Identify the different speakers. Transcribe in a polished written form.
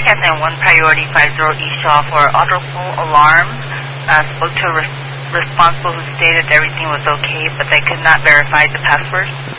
Speaker 1: Comcast and One Priority 50 East Shaw for auto-phone alarm. Spoke to a responsible who stated everything was okay, but they could not verify the password.